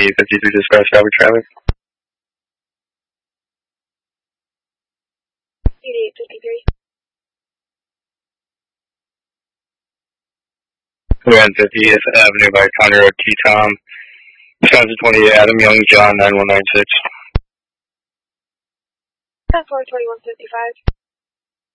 53 dispatch, Robert Travis. 8853. 50th Avenue by Conroe T-Tom. Wisconsin 28, Adam Young, John, 9196. 10-4, 2155.